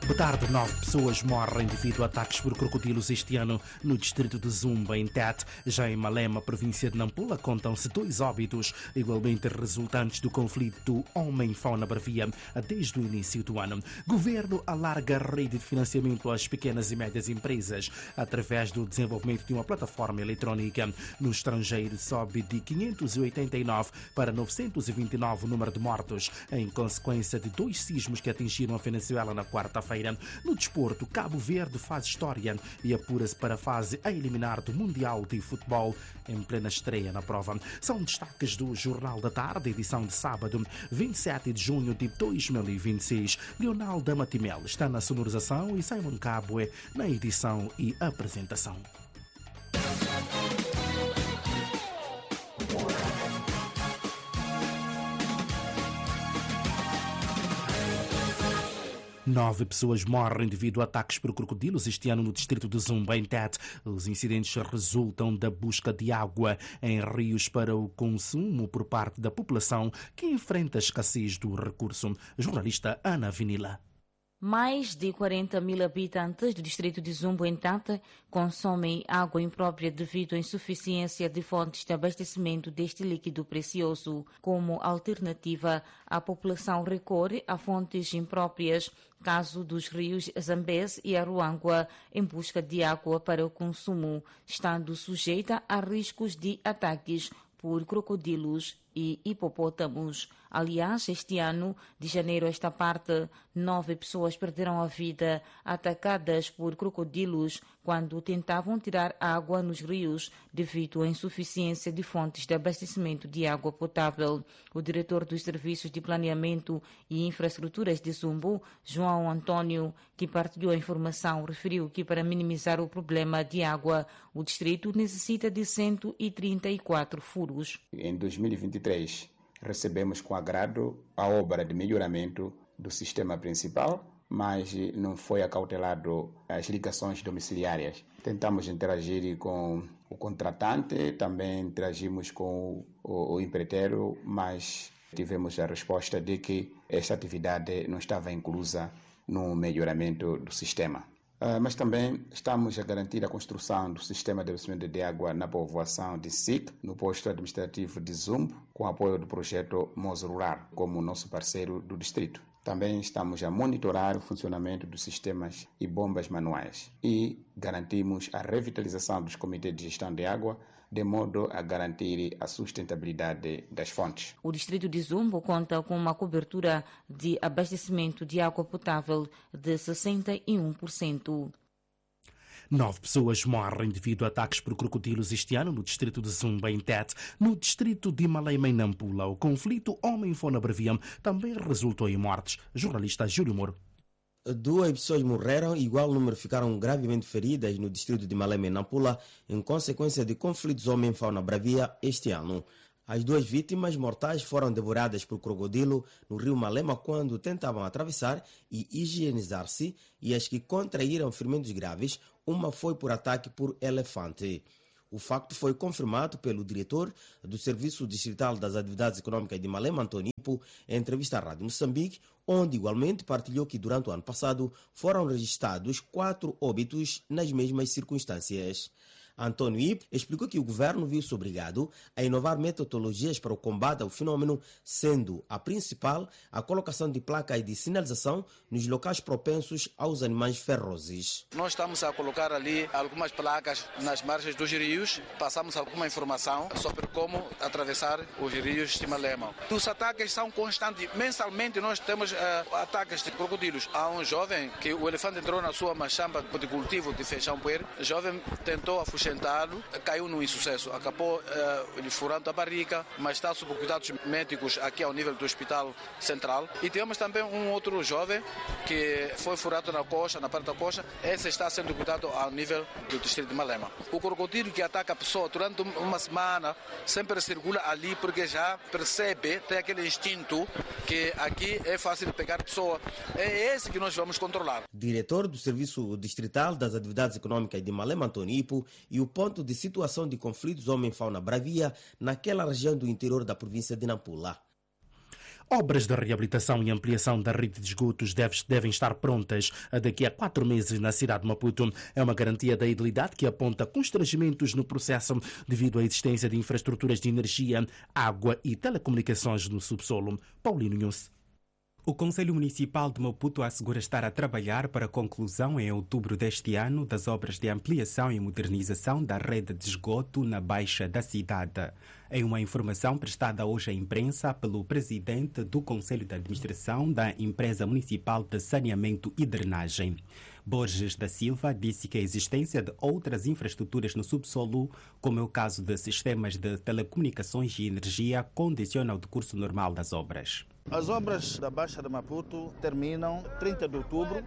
Boa tarde. 9 pessoas morrem devido a ataques por crocodilos este ano no distrito de Zumba, em Tete. Já em Malema, província de Nampula, contam-se 2 óbitos, igualmente resultantes do conflito homem-fauna-bravia desde o início do ano. Governo alarga a rede de financiamento às pequenas e médias empresas através do desenvolvimento de uma plataforma eletrónica. No estrangeiro, sobe de 589 para 929 o número de mortos, em consequência de 2 sismos que atingiram a Venezuela na quarta-feira. No desporto, Cabo Verde faz história e apura-se para a fase a eliminar do Mundial de Futebol em plena estreia na prova. São destaques do Jornal da Tarde, edição de sábado, 27 de junho de 2026. Leonardo Matimel está na sonorização e Simon Cabue na edição e apresentação. Nove pessoas morrem devido a ataques por crocodilos este ano no distrito de Zumba, em Tete. Os incidentes resultam da busca de água em rios para o consumo por parte da população que enfrenta a escassez do recurso. Jornalista Ana Vinila. Mais de 40 mil habitantes do distrito de Zumbo, em Tete, consomem água imprópria devido à insuficiência de fontes de abastecimento deste líquido precioso. Como alternativa, a população recorre a fontes impróprias, caso dos rios Zambeze e Aruangua, em busca de água para o consumo, estando sujeita a riscos de ataques por crocodilos e hipopótamos. Aliás, este ano, de janeiro a esta parte, 9 pessoas perderam a vida atacadas por crocodilos quando tentavam tirar água nos rios devido à insuficiência de fontes de abastecimento de água potável. O diretor dos Serviços de Planeamento e Infraestruturas de Zumbo, João Antônio, que partilhou a informação, referiu que para minimizar o problema de água, o distrito necessita de 134 furos. Em 2023, recebemos com agrado a obra de melhoramento do sistema principal, mas não foi acautelado as ligações domiciliárias. Tentamos interagir com o contratante, também interagimos com o empreiteiro, mas tivemos a resposta de que esta atividade não estava inclusa no melhoramento do sistema. Mas também estamos a garantir a construção do sistema de abastecimento de água na povoação de SIC, no posto administrativo de Zumbo, com apoio do projeto Mos Rural, como nosso parceiro do distrito. Também estamos a monitorar o funcionamento dos sistemas e bombas manuais e garantimos a revitalização dos comitês de gestão de água, de modo a garantir a sustentabilidade das fontes. O distrito de Zumbo conta com uma cobertura de abastecimento de água potável de 61%. 9 pessoas morrem devido a ataques por crocodilos este ano no distrito de Zumba, em Tete. No distrito de Malema, em Nampula, o conflito homem-fauna-bravia também resultou em mortes. Jornalista Júlio Moro. 2 pessoas morreram e igual número ficaram gravemente feridas no distrito de Malema, em Nampula, em consequência de conflitos homem-fauna-bravia este ano. As 2 vítimas mortais foram devoradas por crocodilo no rio Malema quando tentavam atravessar e higienizar-se, e as que contraíram ferimentos graves, uma foi por ataque por elefante. O facto foi confirmado pelo diretor do Serviço Distrital das Atividades Econômicas de Malema, Antônio Ipo, em entrevista à Rádio Moçambique, onde igualmente partilhou que durante o ano passado foram registrados 4 óbitos nas mesmas circunstâncias. Antônio Ipo explicou que o governo viu-se obrigado a inovar metodologias para o combate ao fenômeno, sendo a principal a colocação de placas de sinalização nos locais propensos aos animais ferozes. Nós estamos a colocar ali algumas placas nas margens dos rios, passamos alguma informação sobre como atravessar os rios de Malema. Os ataques são constantes, mensalmente nós temos ataques de crocodilos. Há um jovem que o elefante entrou na sua machamba de cultivo de feijão poeiro, o jovem tentou afugentá-lo, caiu num insucesso, acabou lhe furando a barriga, mas está sob cuidados médicos aqui ao nível do Hospital Central. E temos também um outro jovem que foi furado na coxa, na parte da coxa, esse está sendo cuidado ao nível do distrito de Malema. O crocodilo que ataca a pessoa durante uma semana sempre circula ali porque já percebe, tem aquele instinto que aqui é fácil de pegar a pessoa. É esse que nós vamos controlar. Diretor do Serviço Distrital das Atividades Econômicas de Malema, Antônio Ipo, e o ponto de situação de conflitos homem-fauna bravia naquela região do interior da província de Nampula. Obras de reabilitação e ampliação da rede de esgotos devem estar prontas daqui a 4 meses na cidade de Maputo. É uma garantia da edilidade que aponta constrangimentos no processo devido à existência de infraestruturas de energia, água e telecomunicações no subsolo. Paulino Nunes. O Conselho Municipal de Maputo assegura estar a trabalhar para a conclusão em outubro deste ano das obras de ampliação e modernização da rede de esgoto na Baixa da cidade. Em uma informação prestada hoje à imprensa pelo presidente do Conselho de Administração da Empresa Municipal de Saneamento e Drenagem, Borges da Silva, disse que a existência de outras infraestruturas no subsolo, como é o caso de sistemas de telecomunicações e energia, condiciona o decurso normal das obras. As obras da Baixa de Maputo terminam 30 de outubro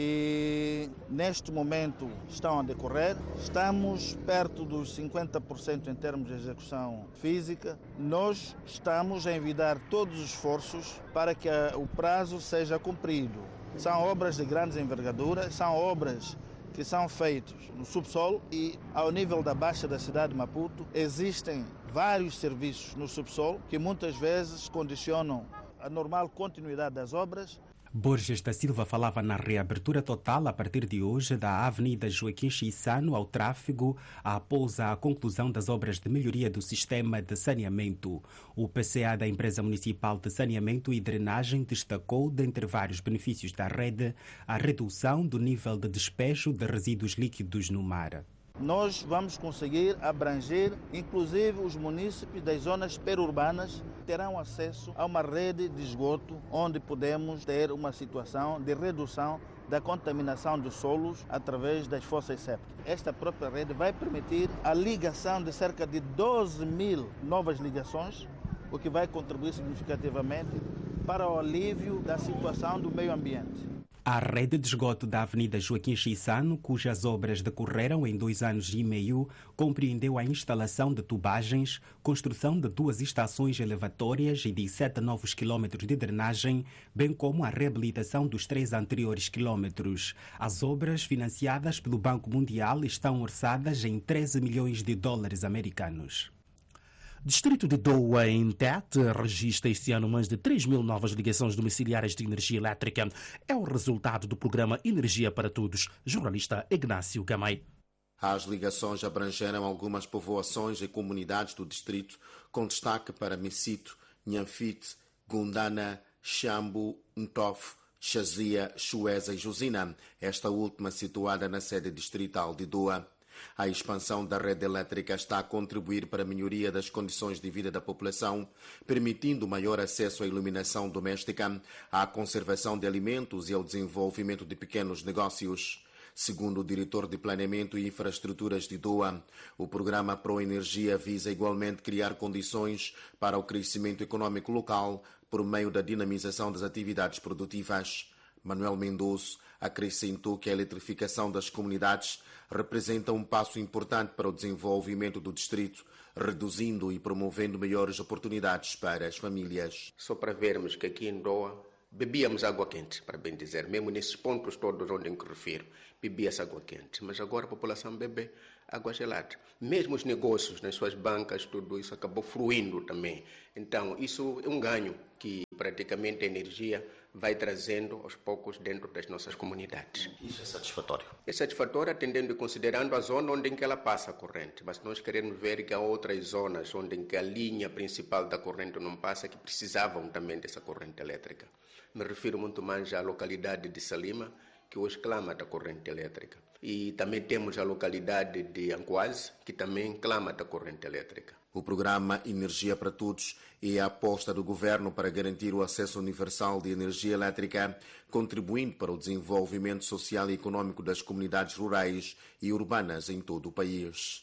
e neste momento estão a decorrer. Estamos perto dos 50% em termos de execução física. Nós estamos a envidar todos os esforços para que o prazo seja cumprido. São obras de grandes envergaduras, são obras que são feitas no subsolo e ao nível da Baixa da cidade de Maputo existem vários serviços no subsolo que muitas vezes condicionam a normal continuidade das obras. Borges da Silva falava na reabertura total a partir de hoje da Avenida Joaquim Chissano ao tráfego após a conclusão das obras de melhoria do sistema de saneamento. O PCA da Empresa Municipal de Saneamento e Drenagem destacou, dentre vários benefícios da rede, a redução do nível de despejo de resíduos líquidos no mar. Nós vamos conseguir abranger, inclusive os munícipes das zonas perurbanas terão acesso a uma rede de esgoto onde podemos ter uma situação de redução da contaminação dos solos através das fossas sépticas. Esta própria rede vai permitir a ligação de cerca de 12 mil novas ligações, o que vai contribuir significativamente para o alívio da situação do meio ambiente. A rede de esgoto da Avenida Joaquim Chissano, cujas obras decorreram em 2 anos e meio, compreendeu a instalação de tubagens, construção de 2 estações elevatórias e de 7 novos quilómetros de drenagem, bem como a reabilitação dos 3 anteriores quilómetros. As obras, financiadas pelo Banco Mundial, estão orçadas em 13 milhões de dólares americanos. Distrito de Doa, em Tete, registra este ano mais de 3 mil novas ligações domiciliárias de energia elétrica. É o resultado do programa Energia para Todos. Jornalista Ignácio Gamay. As ligações abrangeram algumas povoações e comunidades do distrito, com destaque para Missito, Nhanfite, Gundana, Xambu, Ntof, Xazia, Chueza e Josina, esta última situada na sede distrital de Doa. A expansão da rede elétrica está a contribuir para a melhoria das condições de vida da população, permitindo maior acesso à iluminação doméstica, à conservação de alimentos e ao desenvolvimento de pequenos negócios. Segundo o diretor de Planeamento e Infraestruturas de Doa, o programa Pro Energia visa igualmente criar condições para o crescimento econômico local por meio da dinamização das atividades produtivas. Manuel Mendoza acrescentou que a eletrificação das comunidades representa um passo importante para o desenvolvimento do distrito, reduzindo e promovendo melhores oportunidades para as famílias. Só para vermos que aqui em Doa bebíamos água quente, para bem dizer, mesmo nesses pontos todos onde me refiro, bebia-se água quente, mas agora a população bebe água gelada. Mesmo os negócios, nas suas bancas, tudo isso acabou fluindo também. Então, isso é um ganho que praticamente a energia vai trazendo aos poucos dentro das nossas comunidades. Isso é satisfatório? É satisfatório atendendo e considerando a zona onde em que ela passa a corrente, mas nós queremos ver que há outras zonas onde em que a linha principal da corrente não passa, que precisavam também dessa corrente elétrica. Me refiro muito mais à localidade de Salima, que hoje clama da corrente elétrica. E também temos a localidade de Ancoase, que também clama da corrente elétrica. O programa Energia para Todos é a aposta do governo para garantir o acesso universal de energia elétrica, contribuindo para o desenvolvimento social e econômico das comunidades rurais e urbanas em todo o país.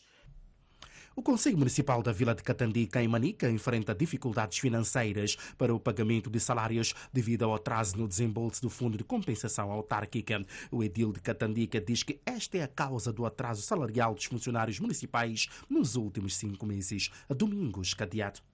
O Conselho Municipal da Vila de Catandica, em Manica, enfrenta dificuldades financeiras para o pagamento de salários devido ao atraso no desembolso do Fundo de Compensação Autárquica. O edil de Catandica diz que esta é a causa do atraso salarial dos funcionários municipais nos últimos 5 meses. Domingos Cadeado.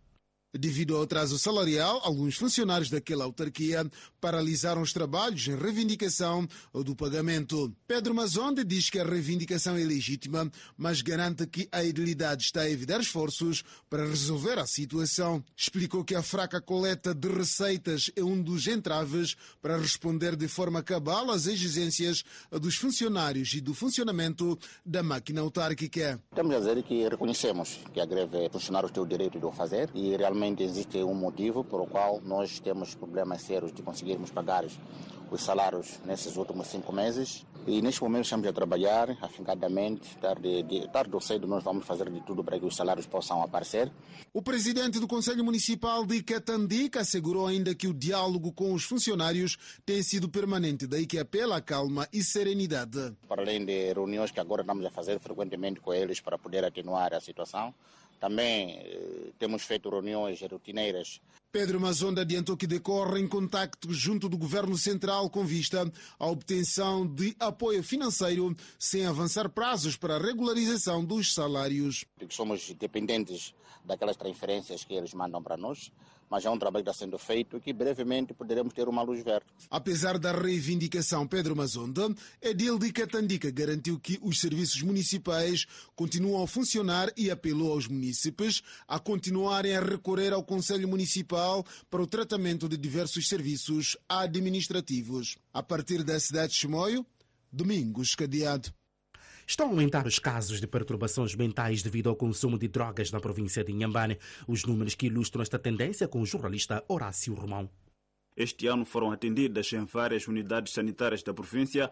Devido ao atraso salarial, alguns funcionários daquela autarquia paralisaram os trabalhos em reivindicação do pagamento. Pedro Mazonde diz que a reivindicação é legítima, mas garante que a edilidade está a evitar esforços para resolver a situação. Explicou que a fraca coleta de receitas é um dos entraves para responder de forma cabal às exigências dos funcionários e do funcionamento da máquina autárquica. Estamos a dizer que reconhecemos que a greve funcionários têm o direito de o fazer e realmente existe um motivo por o qual nós temos problemas sérios de conseguirmos pagar os salários nesses últimos 5 meses. E neste momento estamos a trabalhar afincadamente, tarde ou cedo nós vamos fazer de tudo para que os salários possam aparecer. O presidente do Conselho Municipal de Catandica assegurou ainda que o diálogo com os funcionários tem sido permanente, daí que apela a calma e serenidade. Para além de reuniões que agora estamos a fazer frequentemente com eles para poder atenuar a situação, também temos feito reuniões rotineiras. Pedro Mazonde adiantou que decorrem contactos junto do Governo Central com vista à obtenção de apoio financeiro sem avançar prazos para a regularização dos salários. Somos dependentes daquelas transferências que eles mandam para nós, mas é um trabalho que está sendo feito e que brevemente poderemos ter uma luz verde. Apesar da reivindicação, Pedro Mazonde, edil de Catandica, garantiu que os serviços municipais continuam a funcionar e apelou aos munícipes a continuarem a recorrer ao Conselho Municipal para o tratamento de diversos serviços administrativos. A partir da cidade de Chimoio, Domingos Cadeado. Estão a aumentar os casos de perturbações mentais devido ao consumo de drogas na província de Inhambane. Os números que ilustram esta tendência com o jornalista Horácio Romão. Este ano foram atendidas em várias unidades sanitárias da província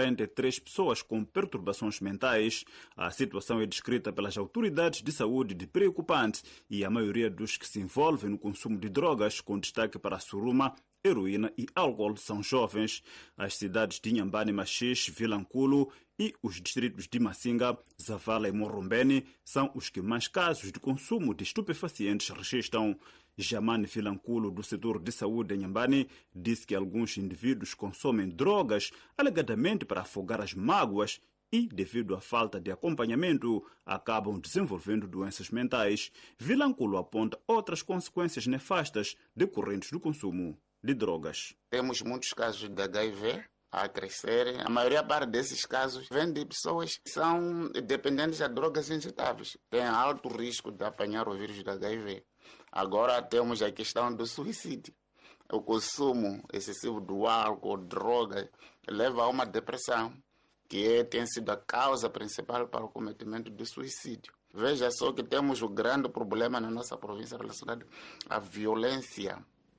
43 pessoas com perturbações mentais. A situação é descrita pelas autoridades de saúde de preocupante e a maioria dos que se envolvem no consumo de drogas, com destaque para a suruma, heroína e álcool, são jovens. As cidades de Inhambane, Maxixe, Vilanculo e os distritos de Massinga, Zavala e Morrombene são os que mais casos de consumo de estupefacientes registram. Jamane Vilanculo, do setor de saúde em Inhambane, disse que alguns indivíduos consomem drogas alegadamente para afogar as mágoas e, devido à falta de acompanhamento, acabam desenvolvendo doenças mentais. Vilanculo aponta outras consequências nefastas decorrentes do consumo de drogas. Temos muitos casos de HIV a crescer. A maioria desses casos vem de pessoas que são dependentes de drogas injetáveis. Tem alto risco de apanhar o vírus da HIV. Agora temos a questão do suicídio. O consumo excessivo do álcool, droga, leva a uma depressão, que tem sido a causa principal para o cometimento do suicídio. Veja só que temos um grande problema na nossa província relacionado à violência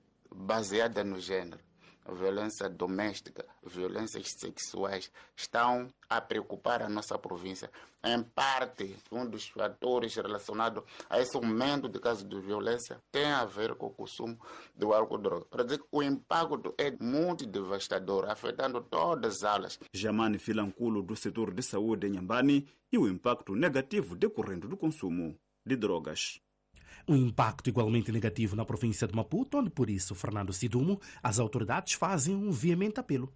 baseada no gênero. A violência doméstica, violências sexuais estão a preocupar a nossa província. Em parte, um dos fatores relacionados a esse aumento de casos de violência tem a ver com o consumo do álcool e droga. Para dizer que o impacto é muito devastador, afetando todas as áreas. Jamane Vilanculo, do setor de saúde em Inhambane, e o impacto negativo decorrente do consumo de drogas. Um impacto igualmente negativo na província de Maputo, onde, por isso, Fernando Sidumo, as autoridades fazem um veemente apelo.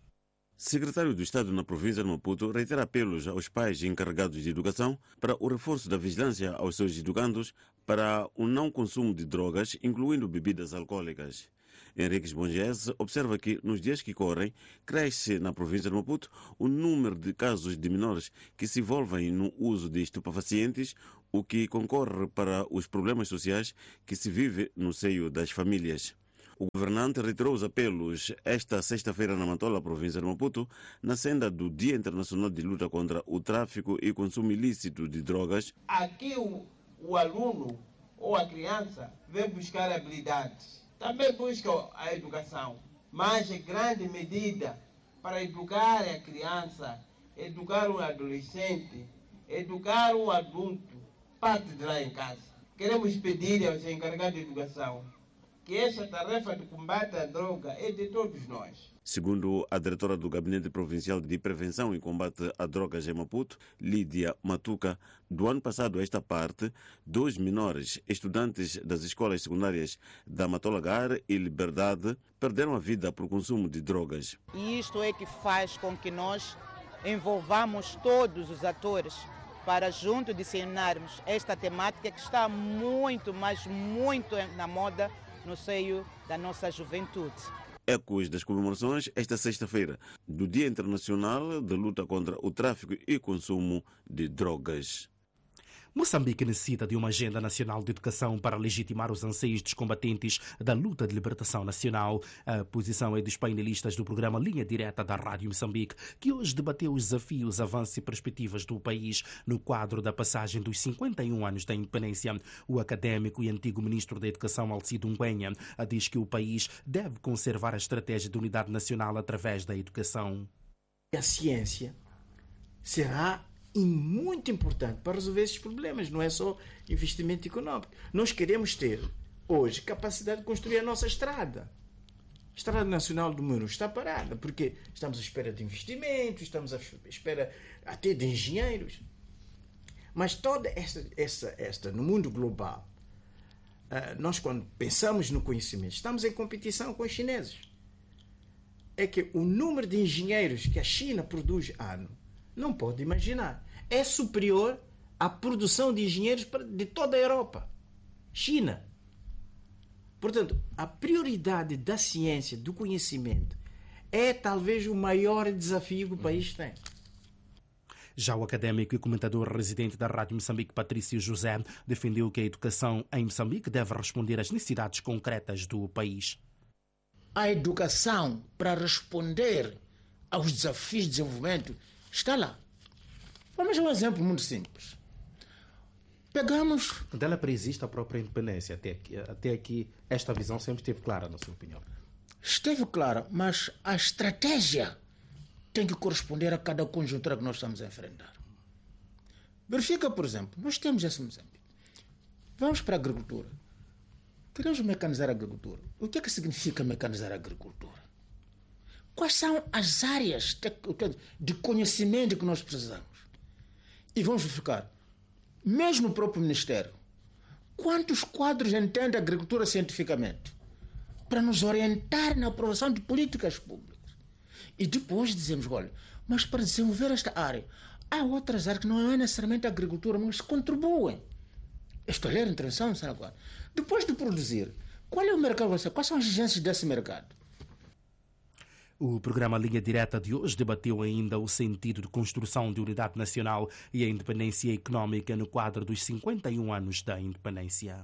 Secretário do Estado na província de Maputo reitera apelos aos pais encarregados de educação para o reforço da vigilância aos seus educandos para o não consumo de drogas, incluindo bebidas alcoólicas. Henrique Bongese observa que, nos dias que correm, cresce na província de Maputo o número de casos de menores que se envolvem no uso de estupefacientes, o que concorre para os problemas sociais que se vive no seio das famílias. O governante reiterou os apelos esta sexta-feira na Matola, província de Maputo, na senda do Dia Internacional de Luta contra o Tráfico e Consumo Ilícito de Drogas. Aqui o aluno ou a criança vem buscar habilidades. Também busca a educação, mas em grande medida para educar a criança, educar um adolescente, educar um adulto, parte de lá em casa. Queremos pedir aos encarregados de educação que essa tarefa de combate à droga é de todos nós. Segundo a diretora do Gabinete Provincial de Prevenção e Combate a Drogas em Maputo, Lídia Matuca, do ano passado a esta parte, 2 menores estudantes das escolas secundárias da Matolagar e Liberdade perderam a vida por consumo de drogas. E isto é que faz com que nós envolvamos todos os atores para junto disseminarmos esta temática que está muito, mas muito na moda no seio da nossa juventude. Ecos das comemorações esta sexta-feira do Dia Internacional de Luta contra o Tráfico e Consumo de Drogas. Moçambique necessita de uma agenda nacional de educação para legitimar os anseios dos combatentes da luta de libertação nacional. A posição é dos painelistas do programa Linha Direta da Rádio Moçambique, que hoje debateu os desafios, avanços e perspectivas do país no quadro da passagem dos 51 anos da independência. O académico e antigo ministro da Educação, Alcido Ngwenha, diz que o país deve conservar a estratégia de unidade nacional através da educação. A ciência será muito importante para resolver esses problemas, não é só investimento econômico. Nós queremos ter hoje capacidade de construir a nossa estrada. A Estrada Nacional do Muro está parada porque estamos à espera de investimentos, estamos à espera até de engenheiros. Mas toda esta no mundo global, nós quando pensamos no conhecimento, estamos em competição com os chineses. É que o número de engenheiros que a China produz ano não pode imaginar. É superior à produção de engenheiros de toda a Europa. China. Portanto, a prioridade da ciência, do conhecimento, é talvez o maior desafio que o país tem. Já o académico e comentador residente da Rádio Moçambique, Patrício José, defendeu que a educação em Moçambique deve responder às necessidades concretas do país. A educação para responder aos desafios de desenvolvimento está lá. Vamos a um exemplo muito simples. Pegamos... Onde ela preexiste a própria independência, até aqui esta visão sempre esteve clara, na sua opinião? Esteve clara, mas a estratégia tem que corresponder a cada conjuntura que nós estamos a enfrentar. Verifica, por exemplo, nós temos esse Moçambique. Vamos para a agricultura. Queremos mecanizar a agricultura. O que é que significa mecanizar a agricultura? Quais são as áreas de conhecimento que nós precisamos? E vamos verificar, mesmo o próprio Ministério, quantos quadros entende a agricultura cientificamente para nos orientar na aprovação de políticas públicas. E depois dizemos, olha, mas para desenvolver esta área, há outras áreas que não é necessariamente a agricultura, mas contribuem. Escolher intervenção, sabe agora? Depois de produzir, qual é o mercado? Quais são as exigências desse mercado? O programa Linha Direta de hoje debateu ainda o sentido de construção de unidade nacional e a independência económica no quadro dos 51 anos da independência.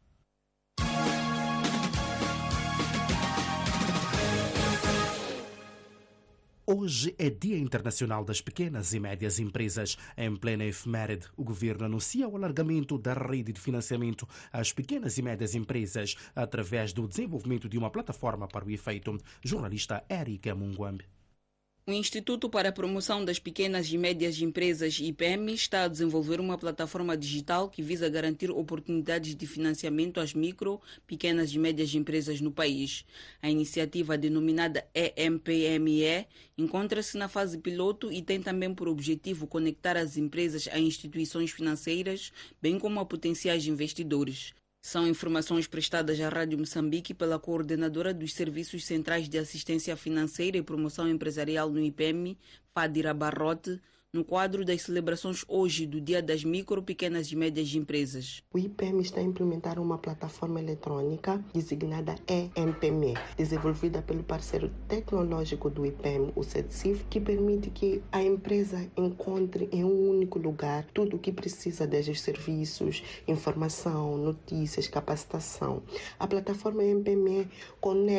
Hoje é Dia Internacional das Pequenas e Médias Empresas. Em plena efeméride, o governo anuncia o alargamento da rede de financiamento às pequenas e médias empresas através do desenvolvimento de uma plataforma para o efeito. Jornalista Érica Munguambe. O Instituto para a Promoção das Pequenas e Médias Empresas, IPEM, está a desenvolver uma plataforma digital que visa garantir oportunidades de financiamento às micro, pequenas e médias empresas no país. A iniciativa, denominada EMPME, encontra-se na fase piloto e tem também por objetivo conectar as empresas a instituições financeiras, bem como a potenciais investidores. São informações prestadas à Rádio Moçambique pela coordenadora dos Serviços Centrais de Assistência Financeira e Promoção Empresarial no IPEM, Fadira Barrote, no quadro das celebrações hoje do Dia das Micro, Pequenas e Médias Empresas. O IPEM está a implementar uma plataforma eletrônica designada EMPME, desenvolvida pelo parceiro tecnológico do IPEM, o CEDCIF, que permite que a empresa encontre em um único lugar tudo o que precisa, desde os serviços, informação, notícias, capacitação. A plataforma EMPME conecta